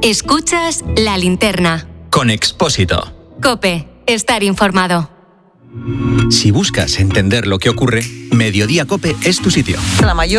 Escuchas La Linterna. Con Expósito. COPE. Estar informado. Si buscas entender lo que ocurre, Mediodía COPE es tu sitio. La mayor